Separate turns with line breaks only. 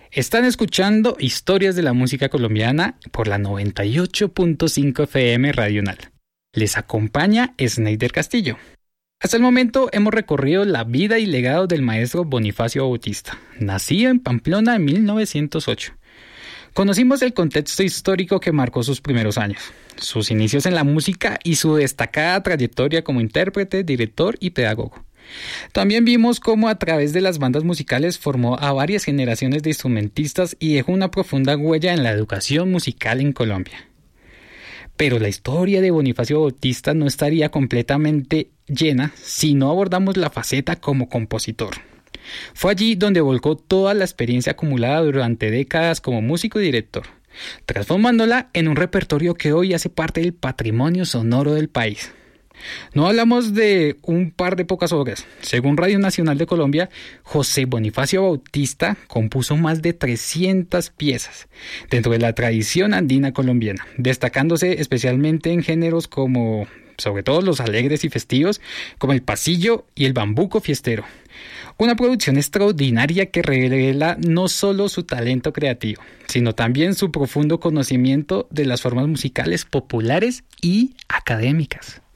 Están escuchando Historias de la Música Colombiana por la 98.5 FM Radional. Les acompaña Sneider Castillo. Hasta el momento hemos recorrido la vida y legado del maestro Bonifacio Bautista, nacido en Pamplona en 1908. Conocimos el contexto histórico que marcó sus primeros años, sus inicios en la música y su destacada trayectoria como intérprete, director y pedagogo. También vimos cómo a través de las bandas musicales formó a varias generaciones de instrumentistas y dejó una profunda huella en la educación musical en Colombia. Pero la historia de Bonifacio Bautista no estaría completamente llena si no abordamos la faceta como compositor. Fue allí donde volcó toda la experiencia acumulada durante décadas como músico y director, transformándola en un repertorio que hoy hace parte del patrimonio sonoro del país. No hablamos de un par de pocas obras. Según Radio Nacional de Colombia, José Bonifacio Bautista compuso más de 300 piezas dentro de la tradición andina colombiana, destacándose especialmente en géneros como, sobre todo los alegres y festivos, como el pasillo y el bambuco fiestero. Una producción extraordinaria que revela no solo su talento creativo, sino también su profundo conocimiento de las formas musicales populares y académicas.